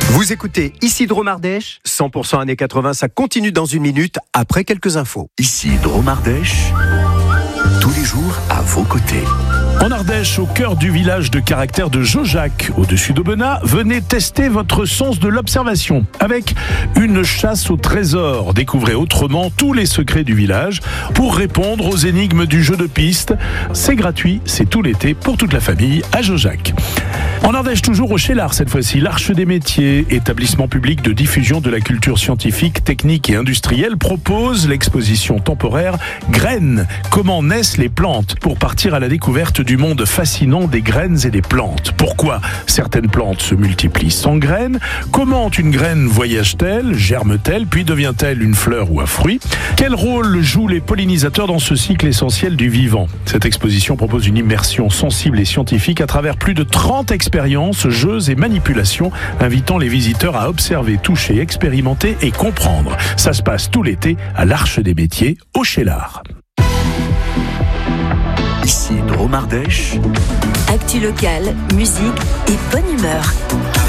Vous écoutez Ici Dromardèche, 100% années 80, ça continue dans une minute après quelques infos. Ici Dromardèche, tous les jours à vos côtés. En Ardèche, au cœur du village de caractère de Jaujac, au-dessus d'Aubenas, venez tester votre sens de l'observation avec une chasse au trésor. Découvrez autrement tous les secrets du village pour répondre aux énigmes du jeu de piste. C'est gratuit, c'est tout l'été pour toute la famille à Jaujac. En Ardèche, toujours au Cheylard cette fois-ci, l'Arche des Métiers, établissement public de diffusion de la culture scientifique, technique et industrielle, propose l'exposition temporaire Graines. Comment naissent les plantes? Pour partir à la découverte du monde fascinant des graines et des plantes. Pourquoi certaines plantes se multiplient sans graines? Comment une graine voyage-t-elle, germe-t-elle, puis devient-elle une fleur ou un fruit? Quel rôle jouent les pollinisateurs dans ce cycle essentiel du vivant? Cette exposition propose une immersion sensible et scientifique à travers plus de 30 expériences, jeux et manipulations, invitant les visiteurs à observer, toucher, expérimenter et comprendre. Ça se passe tout l'été à l'Arche des Métiers, au Cheylard. Ici Dromardèche. Actu locale, musique et bonne humeur.